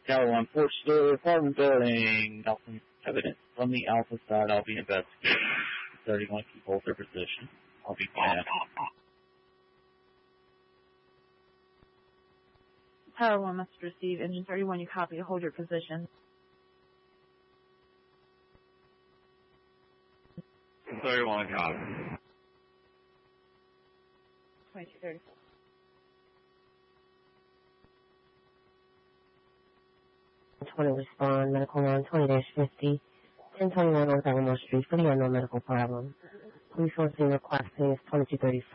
Tower 1, 4th-story apartment building. Nothing evidence from the Alpha side. I'll be investigating. 31, keep hold their position. I'll be back. Tower 1 must receive. Engine 31, you copy. Hold your position. 31, copy. 2234. Respond, medical line 20-50, 1021 North Alamo Street for the unknown medical problem. Police on scene requesting is 2234.